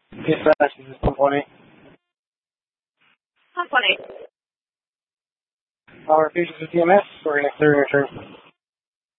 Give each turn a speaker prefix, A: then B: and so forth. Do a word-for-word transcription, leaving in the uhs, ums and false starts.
A: Dispatch, this is one point eight.
B: one point eight.
A: Our patients with T M S, we're going to clear and return.